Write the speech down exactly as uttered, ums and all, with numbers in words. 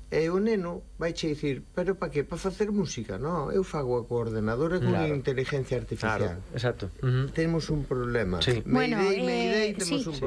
E o neno vai che dicir, pero pa que? Pa facer música? Non, eu fago a coordenadora con Claro. inteligencia artificial. Claro, exacto. Temos un problema. Sí. Bueno, Mayday, eh, Mayday, sí, temos un